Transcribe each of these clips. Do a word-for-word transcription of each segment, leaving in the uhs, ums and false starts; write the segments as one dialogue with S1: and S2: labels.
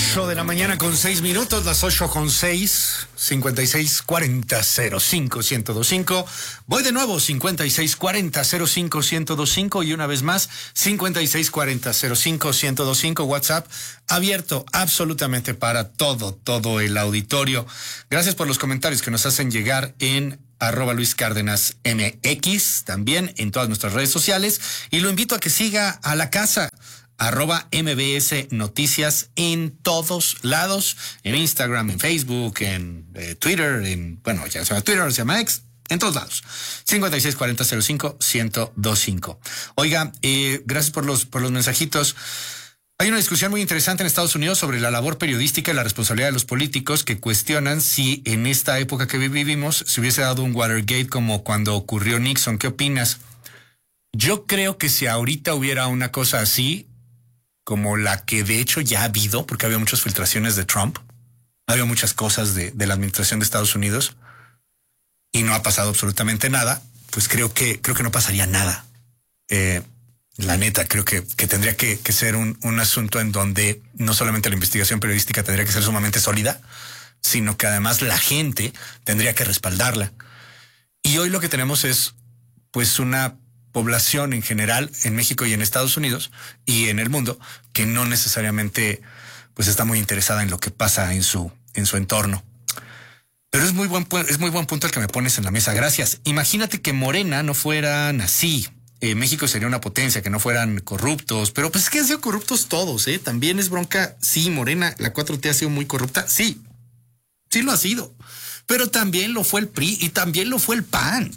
S1: ocho de la mañana con seis minutos, las ocho con seis, cincuenta y seis cuarenta cero cinco ciento veinticinco. Voy de nuevo, cincuenta y seis cuarenta cero cinco ciento veinticinco y una vez más, cincuenta y seis cuarenta cero cinco ciento veinticinco, WhatsApp abierto absolutamente para todo, todo el auditorio. Gracias por los comentarios que nos hacen llegar en arroba Luis Cárdenas M X, también en todas nuestras redes sociales, y lo invito a que siga a la casa. Arroba M B S Noticias en todos lados, en Instagram, en Facebook, en eh, Twitter, en, bueno, ya se llama Twitter, se llama X, en todos lados. cincuenta y seis cuarenta cero cinco ciento veinticinco. Oiga, eh, gracias por los, por los mensajitos. Hay una discusión muy interesante en Estados Unidos sobre la labor periodística y la responsabilidad de los políticos que cuestionan si en esta época que vivimos se hubiese dado un Watergate como cuando ocurrió Nixon. ¿Qué opinas? Yo creo que si ahorita hubiera una cosa así, como la que de hecho ya ha habido, porque había muchas filtraciones de Trump, había muchas cosas de, de la administración de Estados Unidos y no ha pasado absolutamente nada, pues creo que creo que no pasaría nada. Eh, la neta, creo que, que tendría que, que ser un, un asunto en donde no solamente la investigación periodística tendría que ser sumamente sólida, sino que además la gente tendría que respaldarla. Y hoy lo que tenemos es pues una población en general en México y en Estados Unidos y en el mundo que no necesariamente pues está muy interesada en lo que pasa en su en su entorno. Pero es muy buen es muy buen punto el que me pones en la mesa. Gracias. Imagínate que Morena no fueran así. Eh, México sería una potencia, que no fueran corruptos, pero pues es que han sido corruptos todos, ¿eh? También es bronca. Sí, Morena, la cuatro T ha sido muy corrupta. Sí, sí lo ha sido. Pero también lo fue el P R I y también lo fue el P A N.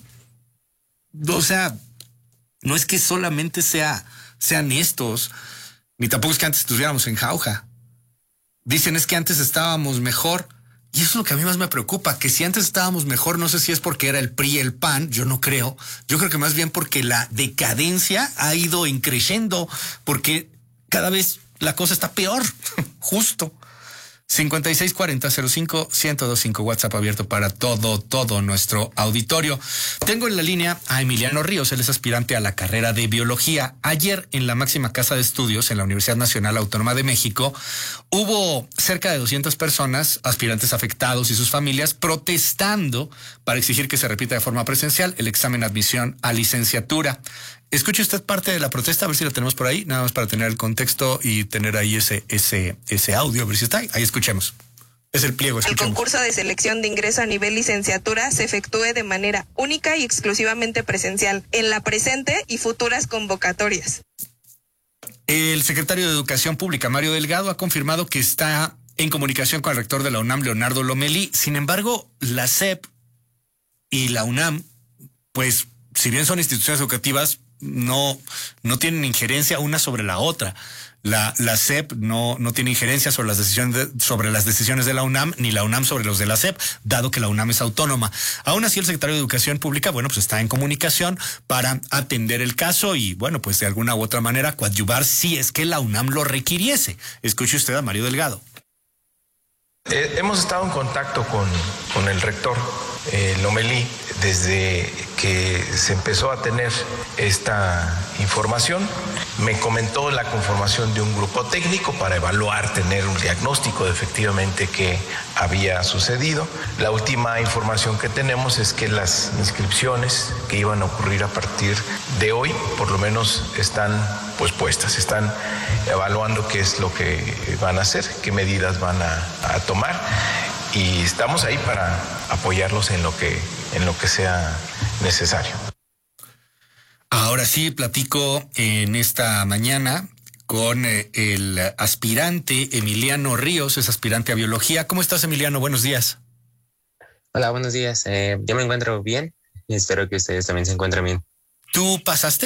S1: O sea, no es que solamente sea, sean estos, ni tampoco es que antes estuviéramos en jauja. Dicen es que antes estábamos mejor. Y eso es lo que a mí más me preocupa, que si antes estábamos mejor, no sé si es porque era el P R I y el P A N, yo no creo. Yo creo que más bien porque la decadencia ha ido increciendo, porque cada vez la cosa está peor, justo. cincuenta y seis cuarenta cero cinco ciento veinticinco, WhatsApp abierto para todo, todo nuestro auditorio. Tengo en la línea a Emiliano Ríos, él es aspirante a la carrera de biología. Ayer en la máxima casa de estudios en la Universidad Nacional Autónoma de México hubo cerca de doscientas personas, aspirantes afectados y sus familias, protestando para exigir que se repita de forma presencial el examen de admisión a licenciatura. Escuche usted parte de la protesta, a ver si lo tenemos por ahí, nada más para tener el contexto y tener ahí ese, ese, ese audio, a ver si está ahí. Ahí escuchemos. Es el pliego, escuchemos.
S2: El concurso de selección de ingreso a nivel licenciatura se efectúe de manera única y exclusivamente presencial en la presente y futuras convocatorias.
S1: El secretario de Educación Pública, Mario Delgado, ha confirmado que está en comunicación con el rector de la UNAM, Leonardo Lomelí. Sin embargo, la S E P y la UNAM, pues, si bien son instituciones educativas, no, no tienen injerencia una sobre la otra. La, la S E P no, no tiene injerencia sobre las decisiones de, sobre las decisiones de la UNAM, ni la UNAM sobre los de la S E P, dado que la UNAM es autónoma. Aún así, el secretario de Educación Pública, bueno, pues está en comunicación para atender el caso y, bueno, pues de alguna u otra manera coadyuvar si es que la UNAM lo requiriese. Escuche usted a Mario Delgado.
S3: Eh, hemos estado en contacto con, con el rector eh, Lomelí desde que se empezó a tener esta información. Me comentó la conformación de un grupo técnico para evaluar, tener un diagnóstico de efectivamente qué había sucedido. La última información que tenemos es que las inscripciones que iban a ocurrir a partir de hoy, por lo menos están pues puestas, están evaluando qué es lo que van a hacer, qué medidas van a, a tomar y estamos ahí para apoyarlos en lo que, en lo que sea necesario.
S1: Ahora sí, platico en esta mañana con eh, el aspirante Emiliano Ríos, es aspirante a biología. ¿Cómo estás, Emiliano? Buenos días.
S4: Hola, buenos días. Eh, yo me encuentro bien y espero que ustedes también se encuentren bien.
S1: ¿Tú pasaste?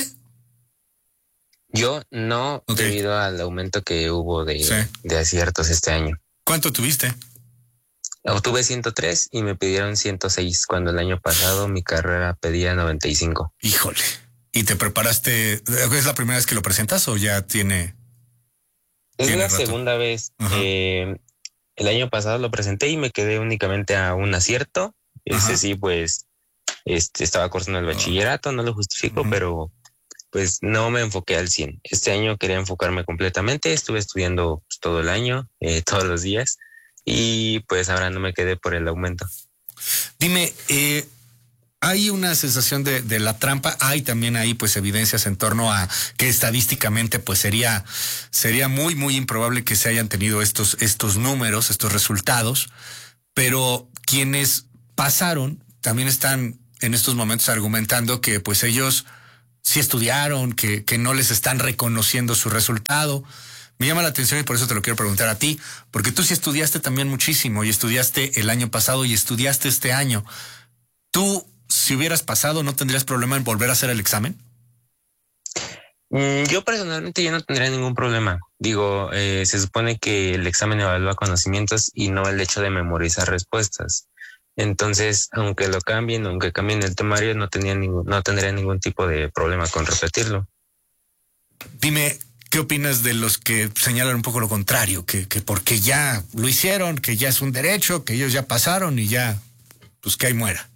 S4: Yo no, okay, debido al aumento que hubo de,
S1: sí.
S4: de aciertos este año.
S1: ¿Cuánto tuviste?
S4: Obtuve ciento tres y me pidieron ciento seis, cuando el año pasado mi carrera pedía noventa y cinco.
S1: Híjole. ¿Y te preparaste? ¿Es la primera vez que lo presentas o ya tiene?
S4: Es
S1: tiene
S4: la
S1: rato?
S4: segunda vez. Eh, el año pasado lo presenté y me quedé únicamente a un acierto. Ese Ajá. sí, pues, este, estaba cursando el bachillerato, no lo justifico, uh-huh. pero pues no me enfoqué al cien. Este año quería enfocarme completamente. Estuve estudiando pues, todo el año, eh, todos los días, y pues ahora no me quedé por el aumento.
S1: Dime, eh, hay una sensación de, de la trampa, hay también ahí pues evidencias en torno a que estadísticamente pues sería, sería muy, muy improbable que se hayan tenido estos, estos números, estos resultados, pero quienes pasaron también están en estos momentos argumentando que pues ellos sí estudiaron, que, que no les están reconociendo su resultado. Me llama la atención y por eso te lo quiero preguntar a ti, porque tú sí estudiaste también muchísimo y estudiaste el año pasado y estudiaste este año. ¿Tú, si hubieras pasado, no tendrías problema en volver a hacer el examen?
S4: Mm, yo personalmente yo no tendría ningún problema. Digo, eh, se supone que el examen evalúa conocimientos y no el hecho de memorizar respuestas. Entonces, aunque lo cambien, aunque cambien el temario, no tenía ningún, no tendría ningún tipo de problema con repetirlo.
S1: Dime, ¿qué opinas de los que señalan un poco lo contrario? Que, que porque ya lo hicieron, que ya es un derecho, que ellos ya pasaron y ya, pues que ahí muera.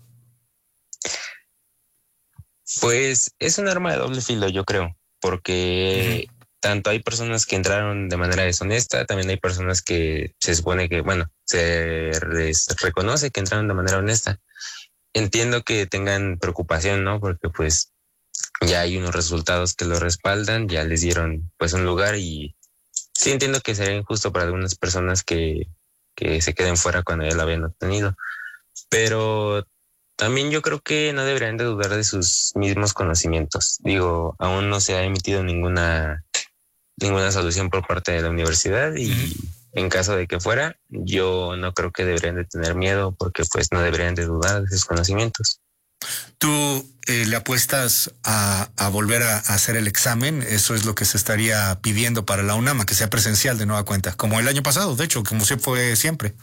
S4: Pues es un arma de doble filo, yo creo, porque uh-huh. tanto hay personas que entraron de manera deshonesta, también hay personas que se supone que, bueno, se les reconoce que entraron de manera honesta. Entiendo que tengan preocupación, ¿no? Porque pues ya hay unos resultados que lo respaldan, ya les dieron pues un lugar y sí entiendo que sería injusto para algunas personas que, que se queden fuera cuando ya lo habían obtenido. Pero también yo creo que no deberían de dudar de sus mismos conocimientos. Digo, aún no se ha emitido ninguna, ninguna solución por parte de la universidad y uh-huh. en caso de que fuera, yo no creo que deberían de tener miedo porque pues no deberían de dudar de sus conocimientos.
S1: ¿Tú eh, le apuestas a, a volver a, a hacer el examen? Eso es lo que se estaría pidiendo para la UNAM, que sea presencial de nueva cuenta, como el año pasado, de hecho, como se fue siempre.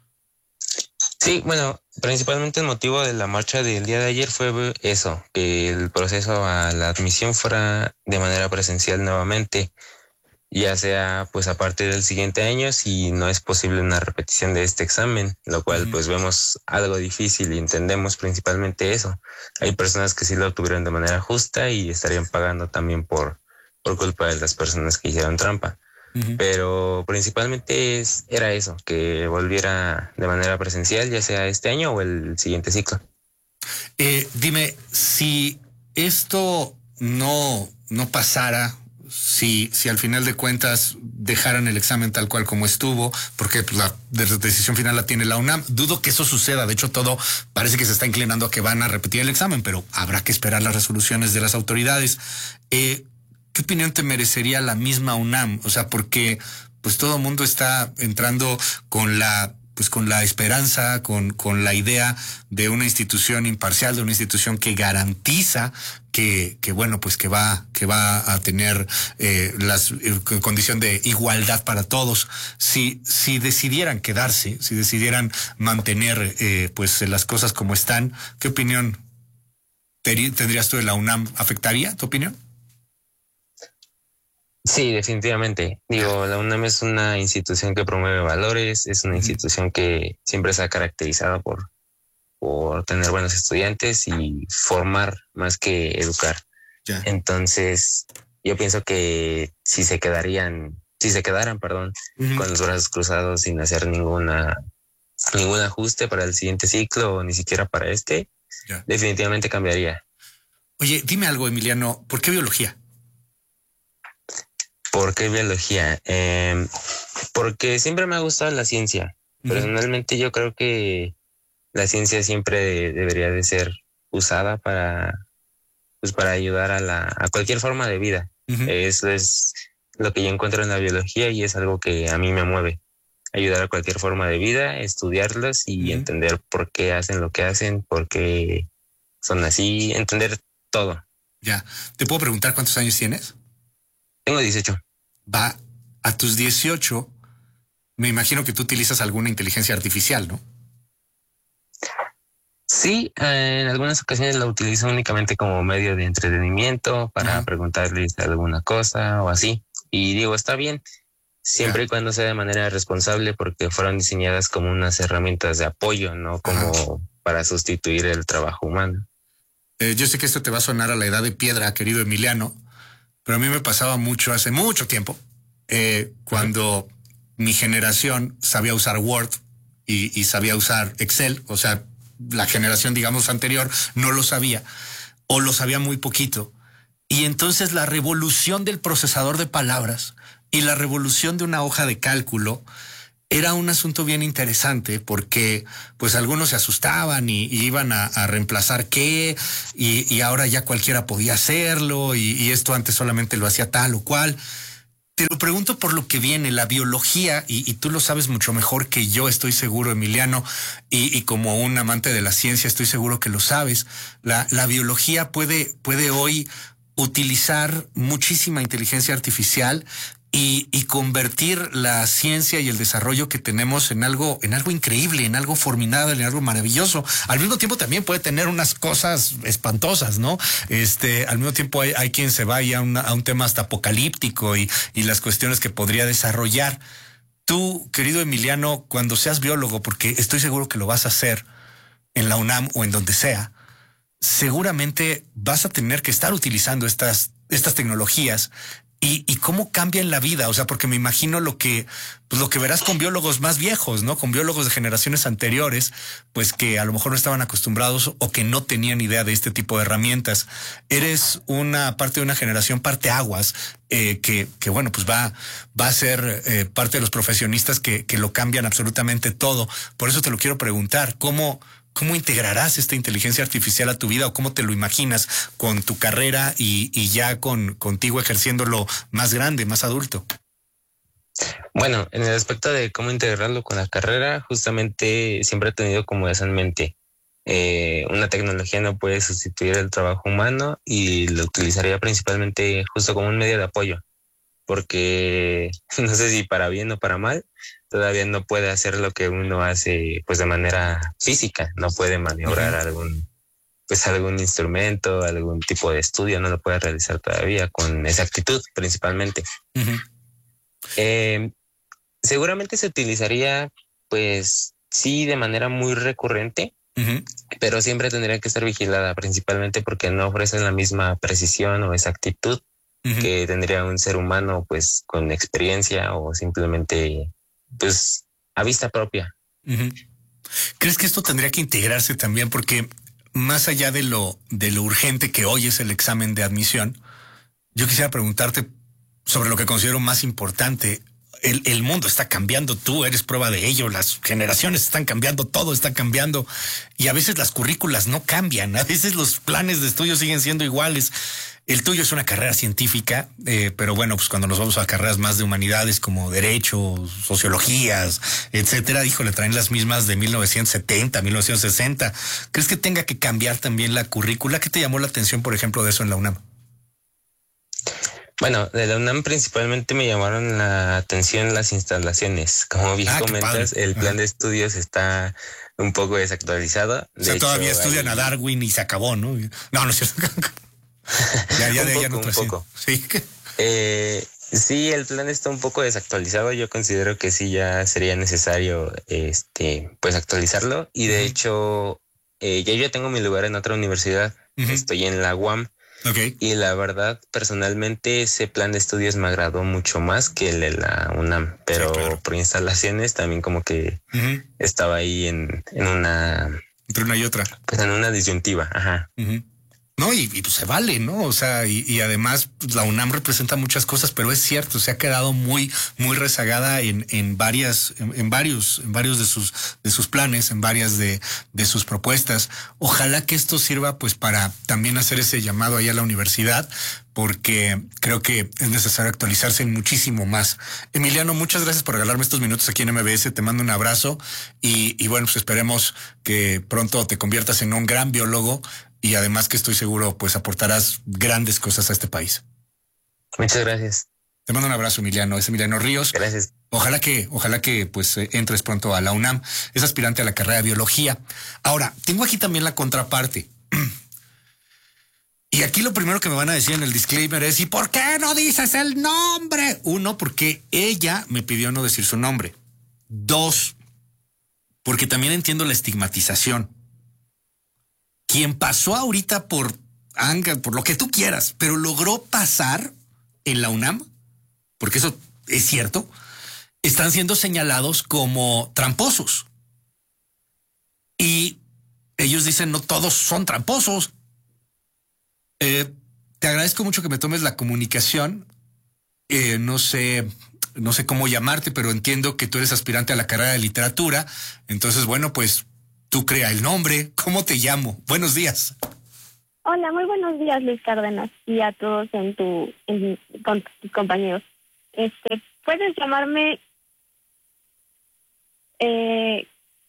S4: Sí, bueno, principalmente el motivo de la marcha del día de ayer fue eso, que el proceso a la admisión fuera de manera presencial nuevamente, ya sea pues a partir del siguiente año si no es posible una repetición de este examen, lo cual uh-huh. pues vemos algo difícil y entendemos principalmente eso. Hay personas que sí lo obtuvieron de manera justa y estarían pagando también por, por culpa de las personas que hicieron trampa. Uh-huh. Pero principalmente es, era eso, que volviera de manera presencial, ya sea este año o el siguiente ciclo.
S1: Eh, dime, si esto no, no pasara, si, si al final de cuentas dejaran el examen tal cual como estuvo, porque pues, la decisión final la tiene la UNAM, dudo que eso suceda. De hecho, todo parece que se está inclinando a que van a repetir el examen, pero habrá que esperar las resoluciones de las autoridades. Eh, ¿Qué opinión te merecería la misma UNAM? O sea, porque pues todo el mundo está entrando con la pues con la esperanza, con, con la idea de una institución imparcial, de una institución que garantiza que, que bueno, pues que va, que va a tener eh, las eh, condición de igualdad para todos. Si, si decidieran quedarse, si decidieran mantener eh, pues las cosas como están, ¿qué opinión tendrías tú de la UNAM? ¿Afectaría tu opinión?
S4: Sí, definitivamente. Digo, la UNAM es una institución que promueve valores, es una institución que siempre se ha caracterizado por, por tener buenos estudiantes y formar más que educar. Yeah. Entonces, yo pienso que si se quedarían, si se quedaran, perdón, uh-huh. con los brazos cruzados sin hacer ninguna, ningún ajuste para el siguiente ciclo o ni siquiera para este, yeah. definitivamente cambiaría.
S1: Oye, dime algo, Emiliano, ¿por qué biología?
S4: ¿Por qué biología? Eh, porque siempre me ha gustado la ciencia. Uh-huh. Personalmente yo creo que la ciencia siempre de, debería de ser usada para, pues para ayudar a, la, a cualquier forma de vida. Uh-huh. Eso es lo que yo encuentro en la biología y es algo que a mí me mueve. Ayudar a cualquier forma de vida, estudiarlos y uh-huh. entender por qué hacen lo que hacen, por qué son así, entender todo.
S1: Ya. ¿Te puedo preguntar cuántos años tienes?
S4: Tengo dieciocho.
S1: Va, a tus dieciocho, me imagino que tú utilizas alguna inteligencia artificial, ¿no?
S4: Sí, eh, en algunas ocasiones la utilizo únicamente como medio de entretenimiento para uh-huh. preguntarles alguna cosa o así. Y digo, está bien, siempre yeah. y cuando sea de manera responsable porque fueron diseñadas como unas herramientas de apoyo, no como uh-huh. para sustituir el trabajo humano.
S1: Eh, yo sé que esto te va a sonar a la edad de piedra, querido Emiliano, pero a mí me pasaba mucho hace mucho tiempo, eh, cuando mi generación sabía usar Word y, y sabía usar Excel, o sea, la generación, digamos, anterior no lo sabía o lo sabía muy poquito. Y entonces la revolución del procesador de palabras y la revolución de una hoja de cálculo era un asunto bien interesante porque pues algunos se asustaban y, y iban a, a reemplazar qué y, y ahora ya cualquiera podía hacerlo y, y esto antes solamente lo hacía tal o cual. Te lo pregunto por lo que viene, la biología, y, y tú lo sabes mucho mejor que yo, estoy seguro, Emiliano, y, y como un amante de la ciencia estoy seguro que lo sabes. La, la biología puede, puede hoy utilizar muchísima inteligencia artificial y, y convertir la ciencia y el desarrollo que tenemos en algo, en algo increíble, en algo formidable, en algo maravilloso. Al mismo tiempo también puede tener unas cosas espantosas, ¿no? Este, al mismo tiempo hay, hay quien se va a, una, a un tema hasta apocalíptico y, y las cuestiones que podría desarrollar. Tú, querido Emiliano, cuando seas biólogo, porque estoy seguro que lo vas a hacer en la UNAM o en donde sea, seguramente vas a tener que estar utilizando estas, estas tecnologías. Y, y cómo cambian la vida, o sea, porque me imagino lo que, pues lo que verás con biólogos más viejos, ¿no? Con biólogos de generaciones anteriores, pues que a lo mejor no estaban acostumbrados o que no tenían idea de este tipo de herramientas. Eres una parte de una generación parteaguas, eh, que, que bueno, pues va, va a ser eh, parte de los profesionistas que, que lo cambian absolutamente todo. Por eso te lo quiero preguntar, ¿cómo, ¿cómo integrarás esta inteligencia artificial a tu vida o cómo te lo imaginas con tu carrera y, y ya con contigo ejerciéndolo más grande, más adulto?
S4: Bueno, en el aspecto de cómo integrarlo con la carrera, justamente siempre he tenido como eso en mente. Eh, una tecnología no puede sustituir el trabajo humano y lo utilizaría principalmente justo como un medio de apoyo, porque no sé si para bien o para mal, todavía no puede hacer lo que uno hace pues de manera física, no puede maniobrar uh-huh. algún pues algún instrumento, algún tipo de estudio, no lo puede realizar todavía con exactitud principalmente. Uh-huh. Eh, seguramente se utilizaría pues sí de manera muy recurrente, uh-huh. pero siempre tendría que estar vigilada principalmente porque no ofrece la misma precisión o exactitud uh-huh. que tendría un ser humano pues con experiencia o simplemente pues a vista propia.
S1: Uh-huh. ¿Crees que esto tendría que integrarse también? Porque más allá de lo, de lo urgente que hoy es el examen de admisión, yo quisiera preguntarte sobre lo que considero más importante. El, el mundo está cambiando, tú eres prueba de ello, las generaciones están cambiando, todo está cambiando y a veces las currículas no cambian, a veces los planes de estudio siguen siendo iguales. El tuyo es una carrera científica, eh, pero bueno, pues cuando nos vamos a carreras más de humanidades como derecho, sociologías, etcétera, híjole, traen las mismas de mil novecientos setenta, mil novecientos sesenta. ¿Crees que tenga que cambiar también la currícula? ¿Qué te llamó la atención, por ejemplo, de eso en la UNAM?
S4: Bueno, de la UNAM principalmente me llamaron la atención las instalaciones. Como bien ah, comentas, el plan Ajá. de estudios está un poco desactualizado.
S1: O sea, de todavía hecho, estudian hay... a Darwin y se acabó, ¿no? No, no es cierto. ya, ya
S4: un
S1: de
S4: poco,
S1: ella no
S4: un poco.
S1: Sí.
S4: Eh, sí, el plan está un poco desactualizado. Yo considero que sí ya sería necesario este, pues actualizarlo. Y de uh-huh. hecho, eh, ya yo ya tengo mi lugar en otra universidad. Uh-huh. Estoy en la U A M.
S1: Okay.
S4: Y la verdad, personalmente, ese plan de estudios me agradó mucho más que el de la UNAM, pero sí, claro. por instalaciones también como que uh-huh. estaba ahí en, en una...
S1: Entre una y otra.
S4: Pues en una disyuntiva, ajá.
S1: Uh-huh. No, y, y pues se vale, ¿no? O sea, y, y además pues, la UNAM representa muchas cosas, pero es cierto, se ha quedado muy, muy rezagada en, en varias, en, en varios, en varios de sus, de sus planes, en varias de, de sus propuestas. Ojalá que esto sirva pues para también hacer ese llamado ahí a la universidad, porque creo que es necesario actualizarse muchísimo más. Emiliano, muchas gracias por regalarme estos minutos aquí en M B S. Te mando un abrazo y, y bueno, pues esperemos que pronto te conviertas en un gran biólogo y además que estoy seguro pues aportarás grandes cosas a este país.
S4: Muchas gracias.
S1: Te mando un abrazo, Emiliano. Es Emiliano Ríos.
S4: Gracias.
S1: Ojalá que, ojalá que pues eh, entres pronto a la UNAM. Es aspirante a la carrera de biología. Ahora, tengo aquí también la contraparte. Y aquí lo primero que me van a decir en el disclaimer es, ¿y por qué no dices el nombre? Uno, porque ella me pidió no decir su nombre. Dos, porque también entiendo la estigmatización. Quien pasó ahorita por anga, por lo que tú quieras, pero logró pasar en la UNAM, porque eso es cierto, están siendo señalados como tramposos. Y ellos dicen, no todos son tramposos. Eh, te agradezco mucho que me tomes la comunicación. Eh, no sé, no sé cómo llamarte, pero entiendo que tú eres aspirante a la carrera de literatura. Entonces, bueno, pues tú crea el nombre. ¿Cómo te llamo? Buenos días.
S5: Hola, muy buenos días, Luis Cárdenas, y a todos en tu, en, con tus compañeros. Este, puedes llamarme eh,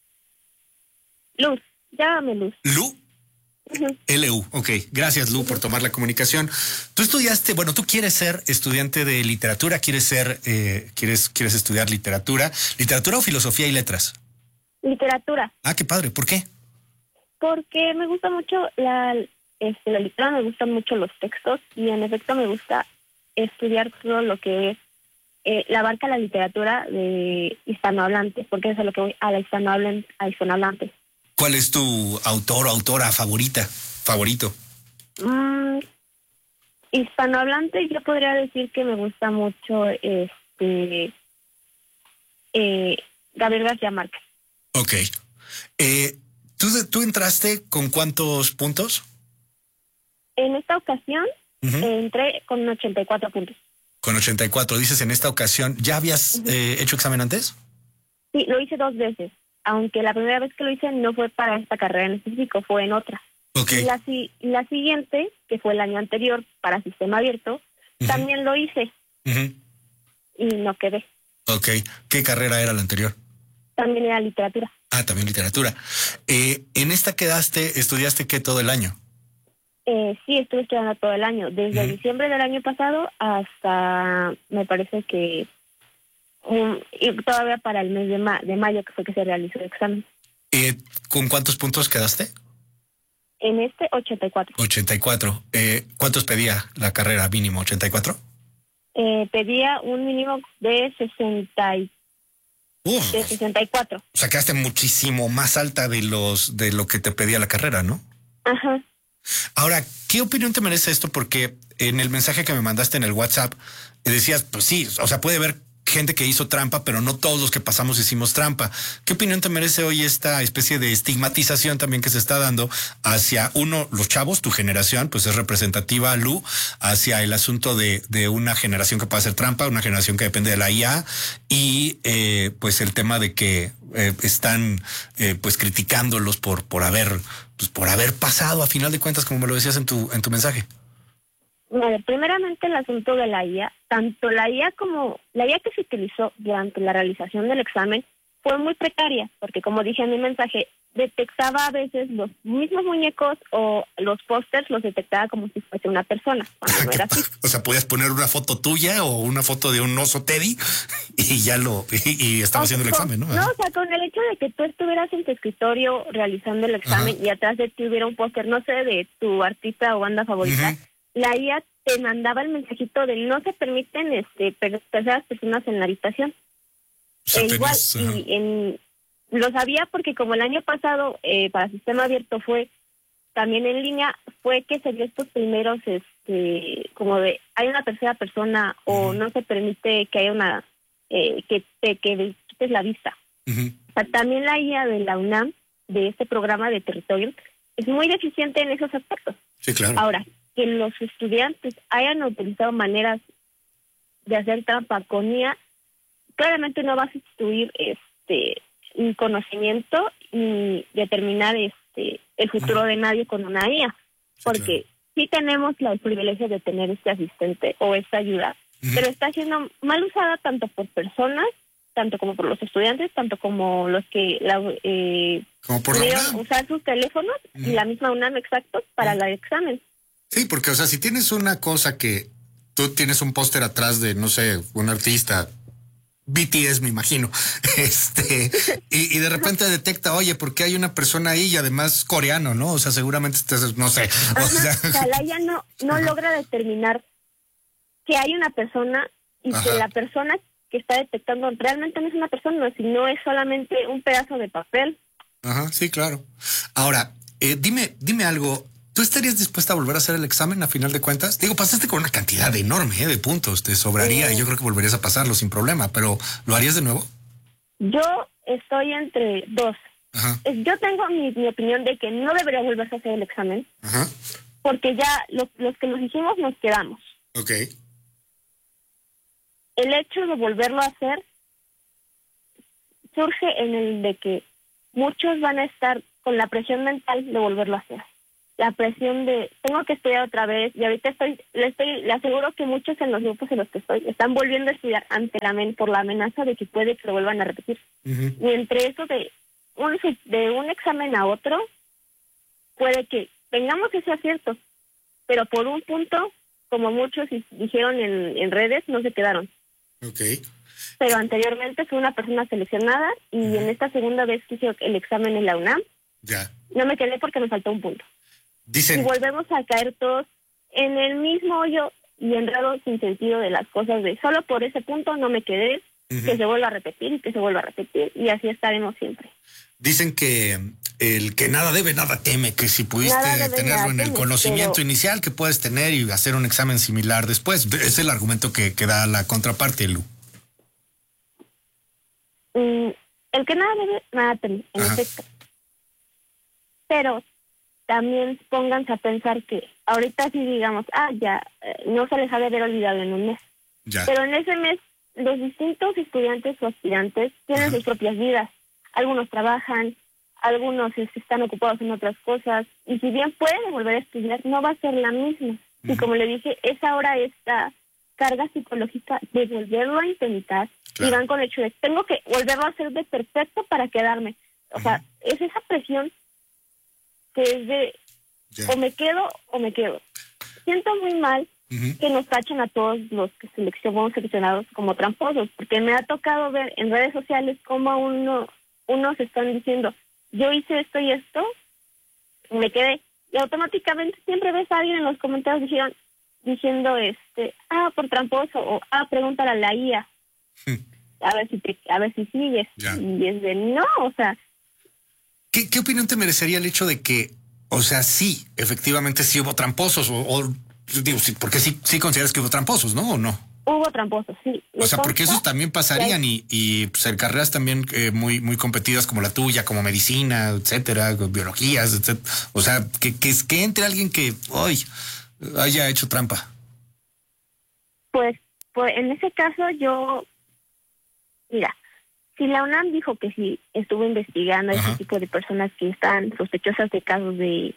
S5: Luz, llámame Luz.
S1: ¿Lu?
S5: Uh-huh.
S1: L U, ok. Gracias, Lu, por tomar la comunicación. Tú estudiaste, bueno, tú quieres ser estudiante de literatura, quieres ser, eh, quieres, quieres estudiar literatura, literatura o filosofía y letras.
S5: Literatura.
S1: Ah, qué padre. ¿Por qué?
S5: Porque me gusta mucho la, este, la literatura, me gustan mucho los textos y en efecto me gusta estudiar todo lo que es eh, la abarca la literatura de hispanohablantes, porque eso es lo que voy a la hispanohablante, a hispanohablante.
S1: ¿Cuál es tu autor o autora favorita, favorito?
S5: Mm, hispanohablante, yo podría decir que me gusta mucho este eh, Gabriel García Márquez.
S1: Ok. Eh, ¿tú, ¿Tú entraste con cuántos puntos?
S5: En esta ocasión
S1: Uh-huh.
S5: eh, entré con ochenta y cuatro puntos.
S1: Con ochenta y cuatro, dices en esta ocasión. ¿Ya habías uh-huh. eh, hecho examen antes?
S5: Sí, lo hice dos veces. Aunque la primera vez que lo hice no fue para esta carrera en específico, fue en otra.
S1: Okay.
S5: Y la, la siguiente, que fue el año anterior para sistema abierto, uh-huh. también lo hice.
S1: Uh-huh.
S5: Y no quedé.
S1: Ok. ¿Qué carrera era la anterior?
S5: También era literatura.
S1: Ah, también literatura. Eh, ¿En esta quedaste, estudiaste qué todo el año?
S5: Eh, sí, estuve estudiando todo el año. Desde uh-huh. diciembre del año pasado hasta, me parece que... Um, y todavía para el mes de, ma- de mayo que fue que se realizó el examen.
S1: Eh, ¿Con cuántos puntos quedaste?
S5: En este, ochenta y cuatro.
S1: ochenta y cuatro. Eh, ¿Cuántos pedía la carrera mínimo? ¿ochenta y cuatro?
S5: Eh, pedía un mínimo de sesenta y,
S1: Uf,
S5: de sesenta y cuatro.
S1: Sacaste muchísimo más alta de los de lo que te pedía la carrera, ¿no?
S5: Ajá.
S1: Ahora, ¿qué opinión te merece esto? Porque en el mensaje que me mandaste en el WhatsApp decías, pues sí, o sea, puede haber gente que hizo trampa, pero no todos los que pasamos hicimos trampa. ¿Qué opinión te merece hoy esta especie de estigmatización también que se está dando hacia uno, los chavos, tu generación, pues es representativa, Lu, hacia el asunto de, de una generación que puede hacer trampa, una generación que depende de la I A y eh, pues el tema de que eh, están eh, pues criticándolos por, por haber, pues por haber pasado a final de cuentas, como me lo decías en tu, en tu mensaje?
S5: Vale, primeramente el asunto de la I A, tanto la I A como la I A que se utilizó durante la realización del examen fue muy precaria, porque como dije en mi mensaje, detectaba a veces los mismos muñecos o los pósters los detectaba como si fuese una persona, cuando no era así.
S1: O sea, podías poner una foto tuya o una foto de un oso Teddy y ya lo, y, y estaba o haciendo el
S5: con,
S1: examen, ¿no?
S5: No, o sea, con el hecho de que tú estuvieras en tu escritorio realizando el examen Ajá. y atrás de ti hubiera un póster, no sé, de tu artista o banda favorita, uh-huh. la I A te mandaba el mensajito de no se permiten este terceras personas en la habitación. O sea, e igual, tenías, y en, lo sabía porque como el año pasado eh, para sistema abierto fue también en línea, fue que se dio estos primeros, este como de hay una tercera persona uh-huh. o no se permite que haya una, eh, que te que quites la vista. Uh-huh. O sea, también la I A de la UNAM, de este programa de territorio, es muy deficiente en esos aspectos.
S1: Sí, claro.
S5: Ahora, que los estudiantes hayan utilizado maneras de hacer trampa con I A, claramente no va a sustituir este un conocimiento ni determinar este el futuro uh-huh. de nadie con una I A, sí, porque claro. sí tenemos la, el privilegio de tener este asistente o esta ayuda, uh-huh. pero está siendo mal usada tanto por personas, tanto como por los estudiantes, tanto como los que la, eh,
S1: como por
S5: pudieron usar sus teléfonos uh-huh. y la misma UNAM exacto para uh-huh. el examen.
S1: Sí, porque, o sea, si tienes una cosa que tú tienes un póster atrás de, no sé, un artista, B T S, me imagino, este, y, y de repente detecta, oye, ¿por qué hay una persona ahí y además coreano, no? O sea, seguramente, estás, no sé.
S5: Ajá,
S1: o sea,
S5: o sea, la I A no, no logra determinar que hay una persona y Ajá. que la persona que está detectando realmente no es una persona, sino es solamente un pedazo de papel.
S1: Ajá, sí, claro. Ahora, eh, dime, dime algo. ¿Tú estarías dispuesta a volver a hacer el examen a final de cuentas? Digo, pasaste con una cantidad enorme, ¿eh? de puntos, te sobraría y yo creo que volverías a pasarlo sin problema, pero ¿lo harías de nuevo?
S5: Yo estoy entre dos.
S1: Ajá.
S5: Yo tengo mi, mi opinión de que no debería volverse a hacer el examen.
S1: Ajá.
S5: Porque ya los, los que nos hicimos nos quedamos.
S1: Ok.
S5: El hecho de volverlo a hacer surge en el de que muchos van a estar con la presión mental de volverlo a hacer. La presión de, tengo que estudiar otra vez, y ahorita estoy, le estoy, le aseguro que muchos en los grupos en los que estoy están volviendo a estudiar ante la men, por la amenaza de que puede que lo vuelvan a repetir.
S1: Uh-huh.
S5: Y entre eso de un, de un examen a otro, puede que tengamos ese acierto, pero por un punto, como muchos dijeron en, en redes, no se quedaron.
S1: Okay.
S5: Pero anteriormente fue una persona seleccionada y uh-huh. en esta segunda vez que hice el examen en la UNAM,
S1: ya.
S5: no me quedé porque me faltó un punto.
S1: Dicen...
S5: Y volvemos a caer todos en el mismo hoyo y enredo sin sentido de las cosas de solo por ese punto no me quedé, uh-huh. que se vuelva a repetir y que se vuelva a repetir y así estaremos siempre.
S1: Dicen que el que nada debe, nada teme, que si pudiste
S5: debe,
S1: tenerlo en el
S5: teme,
S1: conocimiento
S5: pero...
S1: inicial, que puedes tener y hacer un examen similar después. Es el argumento que, que da la contraparte, Lu.
S5: Mm, el que nada debe, nada teme, en
S1: Ajá.
S5: efecto. Pero también pónganse a pensar que ahorita sí digamos, ah, ya, eh, no se les ha de haber olvidado en un mes.
S1: Ya.
S5: Pero en ese mes, los distintos estudiantes o aspirantes tienen
S1: Ajá.
S5: sus propias vidas. Algunos trabajan, algunos este, están ocupados en otras cosas, y si bien pueden volver a estudiar, no va a ser la misma. Uh-huh. Y como le dije, es ahora esta carga psicológica de volverlo a intentar, claro. y van con el hecho de, tengo que volverlo a hacer de perfecto para quedarme. O uh-huh. sea, es esa presión que es de, yeah. o me quedo o me quedo. Siento muy mal uh-huh. que nos tachen a todos los que seleccionamos seleccionados como tramposos, porque me ha tocado ver en redes sociales cómo uno, unos están diciendo, yo hice esto y esto, me quedé, y automáticamente siempre ves a alguien en los comentarios dijeron, diciendo, este, ah, por tramposo, o ah, pregúntale a la I A, hmm. a ver si te, a ver si sigues, yeah. y es de no, o sea.
S1: ¿Qué, ¿Qué opinión te merecería el hecho de que, o sea, sí, efectivamente sí hubo tramposos, o, o digo, sí, porque sí, sí consideras que hubo tramposos, ¿no? ¿O no?
S5: Hubo tramposos, sí.
S1: O sea, porque esos también pasarían y, y pues, en carreras también eh, muy muy competidas como la tuya, como medicina, etcétera, biologías, etcétera. O sea, que, que, que entre alguien que hoy haya hecho trampa.
S5: Pues, pues en ese caso yo, mira, si la UNAM dijo que sí estuvo investigando a ese tipo de personas que están sospechosas de casos de,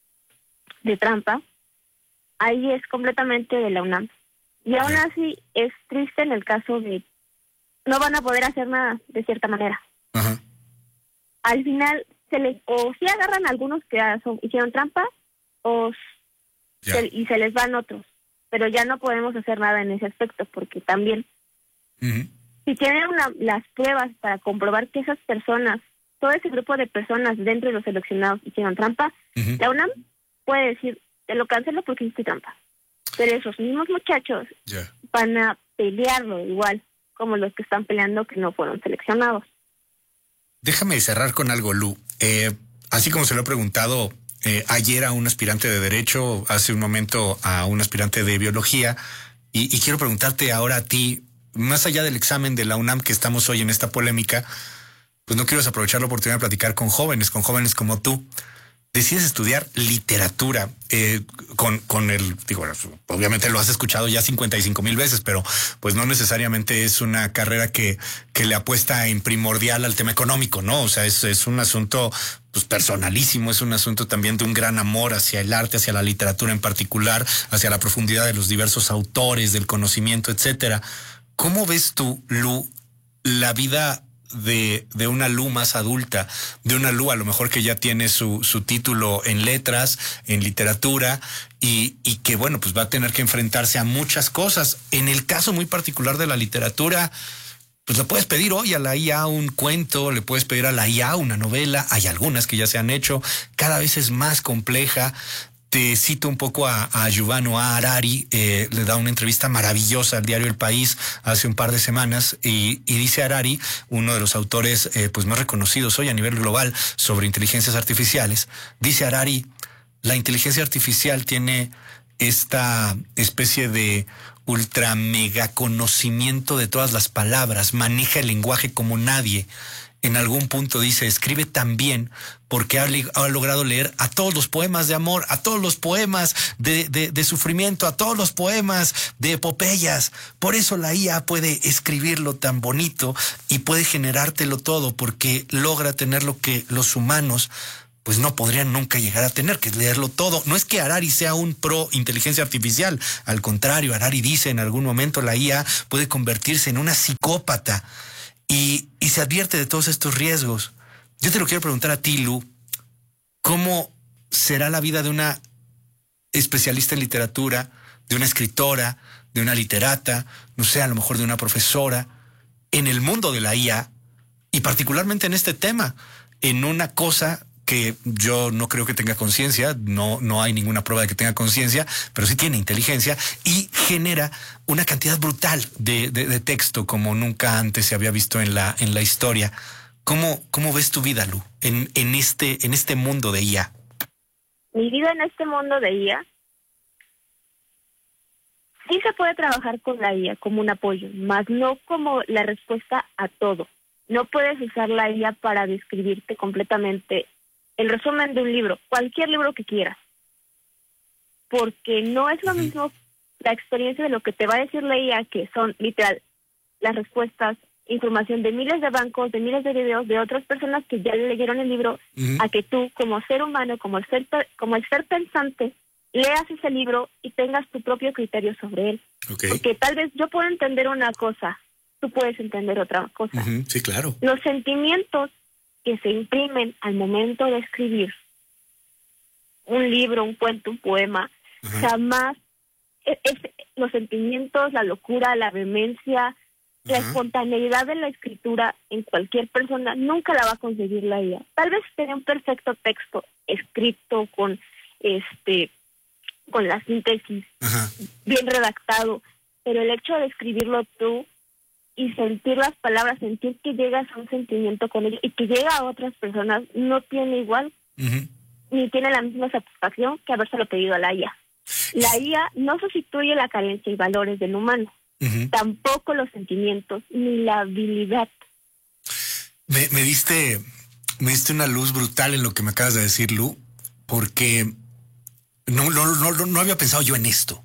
S5: de trampa, ahí es completamente de la UNAM. Y aún así es triste en el caso de no van a poder hacer nada de cierta manera.
S1: Ajá.
S5: Al final se les o si agarran a algunos que son, hicieron trampa o se, y se les van otros, pero ya no podemos hacer nada en ese aspecto porque también uh-huh. si tienen una, las pruebas para comprobar que esas personas, todo ese grupo de personas dentro de los seleccionados hicieron trampa, uh-huh. la UNAM puede decir, te lo cancelo porque hiciste trampa. Pero esos mismos muchachos yeah. van a pelearlo igual como los que están peleando que no fueron seleccionados.
S1: Déjame cerrar con algo, Lu. Eh, así como se lo he preguntado eh, ayer a un aspirante de Derecho, hace un momento a un aspirante de Biología, y, y quiero preguntarte ahora a ti, más allá del examen de la UNAM que estamos hoy en esta polémica, pues no quiero desaprovechar la oportunidad de platicar con jóvenes, con jóvenes como tú. Decides estudiar literatura eh, con, con el, digo, obviamente lo has escuchado ya cincuenta y cinco mil veces, pero pues no necesariamente es una carrera que, que le apuesta en primordial al tema económico, ¿no? O sea, es, es un asunto pues personalísimo, es un asunto también de un gran amor hacia el arte, hacia la literatura en particular, hacia la profundidad de los diversos autores, del conocimiento, etcétera. ¿Cómo ves tú, Lu, la vida de, de una Lu más adulta, de una Lu a lo mejor que ya tiene su, su título en letras, en literatura, y, y que bueno, pues va a tener que enfrentarse a muchas cosas? En el caso muy particular de la literatura, pues le puedes pedir hoy a la I A un cuento, le puedes pedir a la I A una novela, hay algunas que ya se han hecho, cada vez es más compleja. Te cito un poco a, a Yuval Noah Harari, eh, le da una entrevista maravillosa al diario El País hace un par de semanas y, y dice Harari, uno de los autores eh, pues más reconocidos hoy a nivel global sobre inteligencias artificiales, dice Harari, la inteligencia artificial tiene esta especie de ultra mega conocimiento de todas las palabras, maneja el lenguaje como nadie. En algún punto dice, escribe tan bien porque ha, ha logrado leer a todos los poemas de amor, a todos los poemas de, de, de sufrimiento, a todos los poemas de epopeyas. Por eso la I A puede escribirlo tan bonito y puede generártelo todo, porque logra tener lo que los humanos pues no podrían nunca llegar a tener, que es leerlo todo. No es que Harari sea un pro inteligencia artificial, al contrario, Harari dice en algún momento la I A puede convertirse en una psicópata. Y, y se advierte de todos estos riesgos. Yo te lo quiero preguntar a ti, Lu. ¿Cómo será la vida de una especialista en literatura, de una escritora, de una literata, no sé, a lo mejor de una profesora, en el mundo de la I A, y particularmente en este tema, en una cosa que yo no creo que tenga conciencia, no, no hay ninguna prueba de que tenga conciencia, pero sí tiene inteligencia y genera una cantidad brutal de, de, de texto como nunca antes se había visto en la, en la historia? ¿Cómo, cómo ves tu vida, Lu, en, en, este, en este mundo de I A?
S5: Mi vida en este mundo de I A, sí se puede trabajar con la I A como un apoyo, más no como la respuesta a todo. No puedes usar la I A para describirte completamente el resumen de un libro, cualquier libro que quieras, porque no es lo mismo la experiencia de lo que te va a decir la I A, que son literal las respuestas, información de miles de bancos, de miles de videos de otras personas que ya leyeron el libro, uh-huh. a que tú como ser humano, como el ser, como el ser pensante, leas ese libro y tengas tu propio criterio sobre él. Okay. Porque tal vez yo puedo entender una cosa, tú puedes entender otra cosa.
S1: Uh-huh. Sí, claro.
S5: Los sentimientos que se imprimen al momento de escribir un libro, un cuento, un poema, uh-huh. jamás es, es, los sentimientos, la locura, la vehemencia, uh-huh. la espontaneidad de la escritura en cualquier persona nunca la va a conseguir la I A. Tal vez tenga un perfecto texto escrito con este con la síntesis uh-huh. bien redactado, pero el hecho de escribirlo tú y sentir las palabras, sentir que llegas a un sentimiento con ello y que llega a otras personas, no tiene igual, uh-huh. ni tiene la misma satisfacción que habérselo pedido a la I A. La I A no sustituye la carencia y valores del humano, uh-huh. tampoco los sentimientos, ni la habilidad.
S1: Me, me diste, me diste una luz brutal en lo que me acabas de decir, Lu, porque no, no, no, no había pensado yo en esto.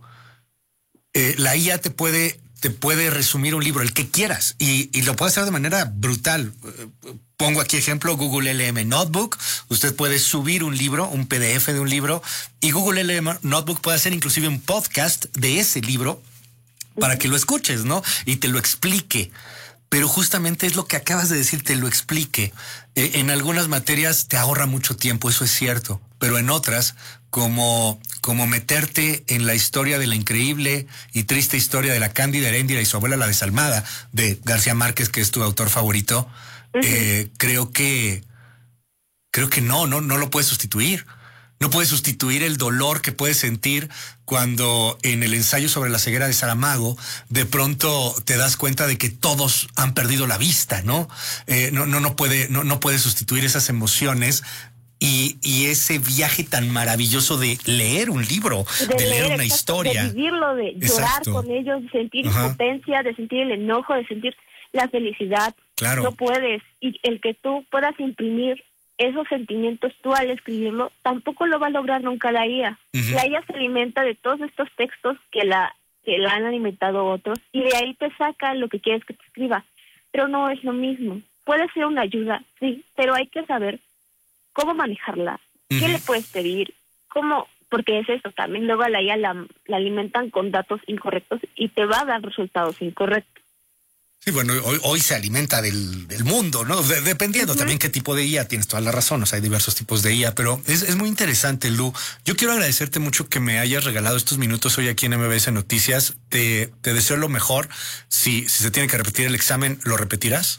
S1: Eh, la I A te puede... te puede resumir un libro, el que quieras, y, y lo puede hacer de manera brutal. Pongo aquí ejemplo, Google L M Notebook. Usted puede subir un libro, un P D F de un libro, y Google L M Notebook puede hacer inclusive un podcast de ese libro para que lo escuches, ¿no? Y te lo explique. Pero justamente es lo que acabas de decir, te lo explique. Eh, en algunas materias te ahorra mucho tiempo, eso es cierto, pero en otras, como, como meterte en la historia de la increíble y triste historia de la Cándida Heréndira y su abuela la desalmada, de García Márquez, que es tu autor favorito, uh-huh. eh, creo que, creo que no, no, no lo puedes sustituir. No puedes sustituir el dolor que puedes sentir cuando en el ensayo sobre la ceguera de Saramago de pronto te das cuenta de que todos han perdido la vista, ¿no? Eh, no, no, no puede, no, no puede sustituir esas emociones y, y ese viaje tan maravilloso de leer un libro, de, de leer, leer una exacto, historia.
S5: De vivirlo, de llorar exacto. con ellos, de sentir uh-huh. impotencia, de sentir el enojo, de sentir la felicidad.
S1: Claro.
S5: No puedes. Y el que tú puedas imprimir esos sentimientos tú al escribirlo, tampoco lo va a lograr nunca la I A. Uh-huh. La I A se alimenta de todos estos textos que la que la han alimentado otros y de ahí te saca lo que quieres que te escriba. Pero no es lo mismo. Puede ser una ayuda, sí, pero hay que saber cómo manejarla, uh-huh. qué le puedes pedir, cómo, porque es eso, también luego a la I A la, la alimentan con datos incorrectos y te va a dar resultados incorrectos.
S1: Sí, bueno, hoy, hoy se alimenta del, del mundo, ¿no? De, dependiendo uh-huh. también qué tipo de I A, tienes toda la razón, o sea, hay diversos tipos de I A, pero es, es muy interesante, Lu. Yo quiero agradecerte mucho que me hayas regalado estos minutos hoy aquí en M B S Noticias. Te, te deseo lo mejor. Si, si se tiene que repetir el examen, ¿lo repetirás?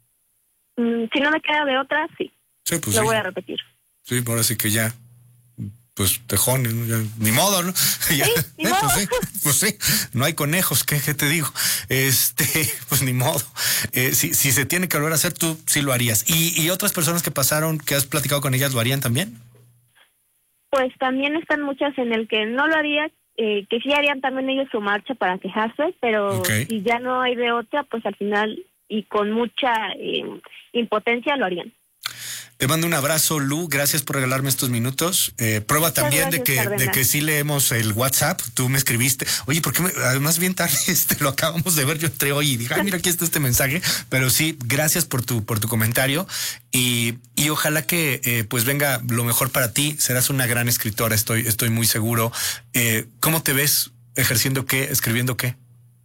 S5: Mm, si no me queda de otra, sí.
S1: Sí, pues
S5: lo
S1: sí.
S5: voy a repetir.
S1: Sí, ahora sí que ya... pues tejón, ya, ni modo, ¿no? Ya,
S5: sí, ni
S1: eh,
S5: modo.
S1: Pues, sí, pues sí, no hay conejos, ¿qué, qué te digo? Este, pues ni modo. Eh, si, si se tiene que volver a hacer, tú sí lo harías. ¿Y, y otras personas que pasaron, que has platicado con ellas, lo harían también?
S5: pues también están muchas en el que no lo haría, eh, que sí harían también ellos su marcha para quejarse, pero
S1: Okay.
S5: si ya no hay de otra, pues al final y con mucha eh, impotencia lo harían.
S1: Te mando un abrazo, Lu. Gracias por regalarme estos minutos. Eh, prueba
S5: Muchas
S1: también
S5: gracias,
S1: de que
S5: Cárdenas.
S1: de que sí leemos el WhatsApp. Tú me escribiste. Oye, ¿por qué me, además bien tarde este lo acabamos de ver? Yo entré hoy y dije, ay, mira, aquí está este mensaje. Pero sí, gracias por tu por tu comentario y, y ojalá que eh, pues venga lo mejor para ti. Serás una gran escritora, estoy estoy muy seguro. Eh, ¿Cómo te ves ejerciendo qué, escribiendo qué?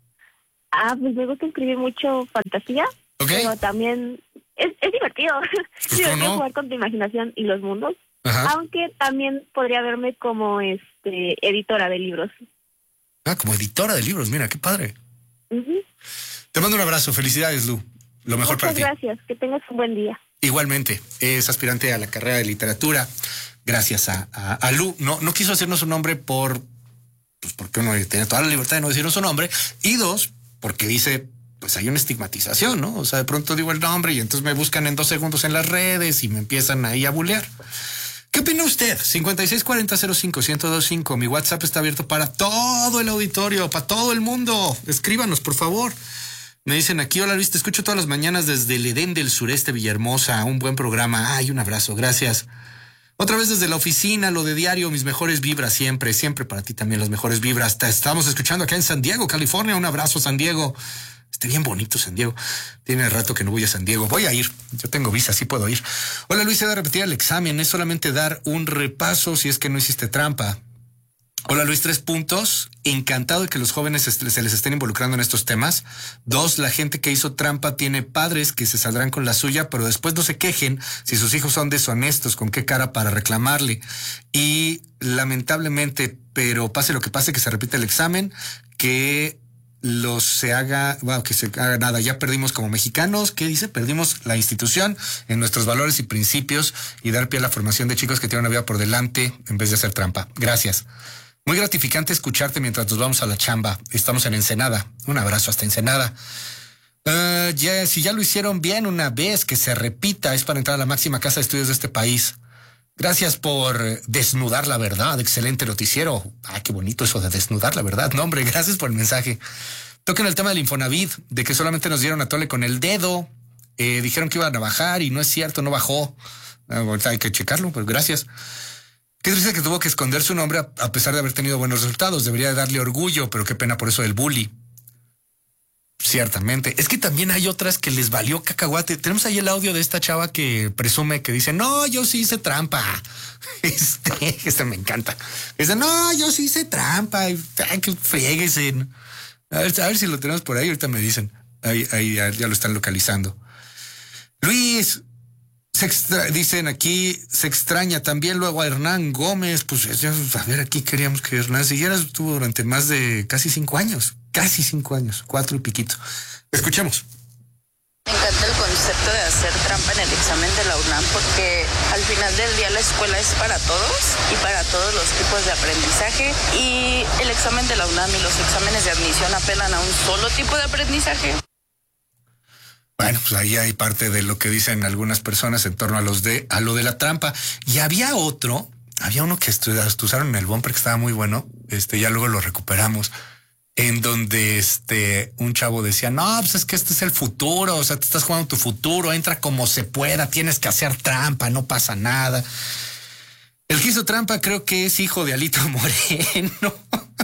S5: Ah, pues me gusta escribir mucho fantasía,
S1: Ok.
S5: pero también es, es divertido. Es
S1: Pues,
S5: divertido
S1: ¿cómo no?
S5: jugar con tu imaginación y los mundos.
S1: Ajá.
S5: Aunque también podría verme como este editora de libros.
S1: Ah, como editora de libros, mira, qué padre.
S5: Ujú.
S1: Te mando un abrazo, felicidades, Lu. Lo mejor para
S5: Muchas
S1: ti.
S5: gracias, que tengas un buen día.
S1: Igualmente, es aspirante a la carrera de literatura. Gracias a, a, a Lu. No, no quiso decirnos su nombre por, pues porque uno tiene toda la libertad de no decirnos su nombre. Y dos, porque dice, pues hay una estigmatización, ¿no? O sea, de pronto digo el nombre y entonces me buscan en dos segundos en las redes y me empiezan ahí a bulear. ¿Qué opina usted? cincuenta y seis cuarenta cero cinco ciento veinticinco. Mi WhatsApp está abierto para todo el auditorio, para todo el mundo. Escríbanos, por favor. Me dicen aquí, hola Luis, te escucho todas las mañanas desde el Edén del Sureste, Villahermosa. Un buen programa. Ay, un abrazo, gracias. Otra vez desde la oficina, lo de diario, mis mejores vibras siempre, siempre para ti también las mejores vibras. Te estamos escuchando acá en San Diego, California. Un abrazo, San Diego. Está bien bonito San Diego. Tiene rato que no voy a San Diego. Voy a ir. Yo tengo visa, sí puedo ir. Hola Luis, he de repetir el examen. Es solamente dar un repaso si es que no hiciste trampa. Hola Luis, tres puntos. Encantado de que los jóvenes se les estén involucrando en estos temas. Dos, la gente que hizo trampa tiene padres que se saldrán con la suya, pero después no se quejen si sus hijos son deshonestos, con qué cara para reclamarle. Y lamentablemente, pero pase lo que pase, que se repita el examen, que los se haga, bueno, que se haga nada. Ya perdimos como mexicanos, ¿qué dice? Perdimos la institución en nuestros valores y principios y dar pie a la formación de chicos que tienen una vida por delante en vez de hacer trampa. Gracias. Muy gratificante escucharte mientras nos vamos a la chamba. Estamos en Ensenada. Un abrazo hasta Ensenada. Uh, ya, si ya lo hicieron bien una vez, que se repita, es para entrar a la máxima casa de estudios de este país. Gracias por desnudar la verdad. Excelente noticiero. Ay, qué bonito eso de desnudar la verdad. No, hombre, gracias por el mensaje. Toquen el tema del Infonavit, de que solamente nos dieron a tole con el dedo. Eh, dijeron que iban a bajar y no es cierto, no bajó. Uh, hay que checarlo, pero gracias. Qué triste que tuvo que esconder su nombre a, a pesar de haber tenido buenos resultados. Debería de darle orgullo, pero qué pena por eso del bully. Ciertamente. Es que también hay otras que les valió cacahuate. Tenemos ahí el audio de esta chava que presume que dice, no, yo sí hice trampa. Este, este me encanta. Dice, no, yo sí hice trampa. Ay, que frieguese. A ver, a ver si lo tenemos por ahí. Ahorita me dicen. Ahí, ahí ya, ya lo están localizando. Luis, se extra, dicen aquí, se extraña también luego a Hernán Gómez. Pues ya, a ver, aquí queríamos que Hernán siguiera. Estuvo durante más de casi cinco años. Casi cinco años, cuatro y piquito. Escuchemos.
S6: Me encanta el concepto de hacer trampa en el examen de la UNAM porque al final del día la escuela es para todos y para todos los tipos de aprendizaje y el examen de la UNAM y los exámenes de admisión apelan a un solo tipo de aprendizaje.
S1: Bueno, pues ahí hay parte de lo que dicen algunas personas en torno a los de a lo de la trampa. Y había otro, había uno que estudiaron en el bumper que estaba muy bueno. Este, ya luego lo recuperamos. En donde este un chavo decía, no, pues es que este es el futuro, o sea, te estás jugando tu futuro, entra como se pueda, tienes que hacer trampa, no pasa nada. El que hizo trampa creo que es hijo de Alito Moreno.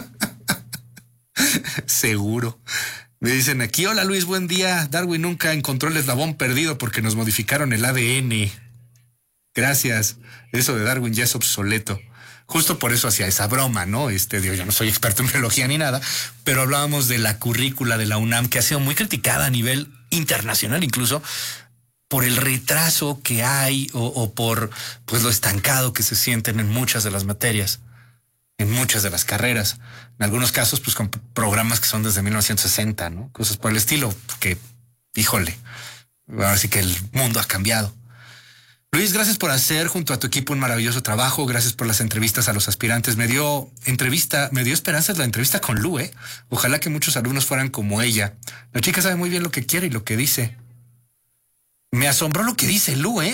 S1: Seguro. Me dicen aquí, hola Luis, buen día. Darwin nunca encontró el eslabón perdido porque nos modificaron el A D N. Gracias. Eso de Darwin ya es obsoleto. Justo por eso hacía esa broma, ¿no? Este, digo, yo no soy experto en biología ni nada, pero hablábamos de la currícula de la UNAM que ha sido muy criticada a nivel internacional incluso por el retraso que hay o, o por pues lo estancado que se sienten en muchas de las materias, en muchas de las carreras. En algunos casos, pues con programas que son desde mil novecientos sesenta, ¿no? Cosas por el estilo, que, híjole, ahora sí que el mundo ha cambiado. Luis, gracias por hacer junto a tu equipo un maravilloso trabajo. Gracias por las entrevistas a los aspirantes. Me dio entrevista, me dio esperanzas la entrevista con Lu, ¿eh? Ojalá que muchos alumnos fueran como ella. La chica sabe muy bien lo que quiere y lo que dice. Me asombró lo que dice Lu, ¿eh?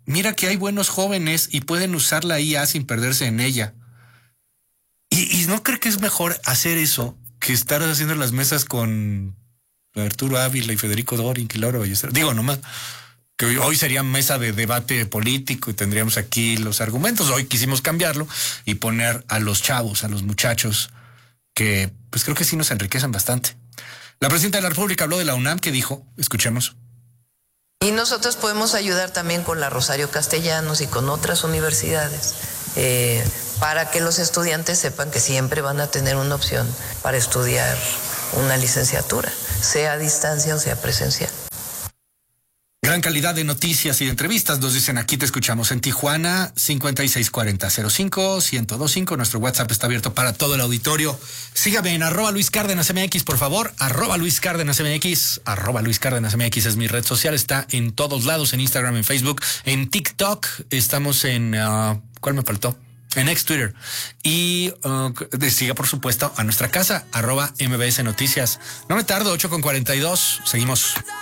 S1: mira que hay buenos jóvenes y pueden usar la I A sin perderse en ella. Y, y no creo que es mejor hacer eso que estar haciendo las mesas con Arturo Ávila y Federico Dorin, y Laura Ballester. Digo, nomás que hoy, hoy sería mesa de debate político y tendríamos aquí los argumentos. Hoy quisimos cambiarlo y poner a los chavos, a los muchachos, que pues creo que sí nos enriquecen bastante. La presidenta de la República habló de la UNAM, que dijo, escuchemos.
S7: Y nosotros podemos ayudar también con la Rosario Castellanos y con otras universidades eh, para que los estudiantes sepan que siempre van a tener una opción para estudiar una licenciatura, sea a distancia o sea presencial.
S1: Gran calidad de noticias y de entrevistas, nos dicen aquí, te escuchamos en Tijuana, cincuenta y seis cuarenta cero cinco ciento veinticinco. Nuestro WhatsApp está abierto para todo el auditorio. Sígame en arroba Luis Cárdenas M X, por favor, arroba Luis Cárdenas M X, arroba Luis Cárdenas M X es mi red social, está en todos lados, en Instagram, en Facebook, en TikTok, estamos en, uh, ¿cuál me faltó? En ex Twitter. Y uh, siga, por supuesto, a nuestra casa, arroba M B S Noticias. No me tardo, ocho con cuarenta y dos, seguimos.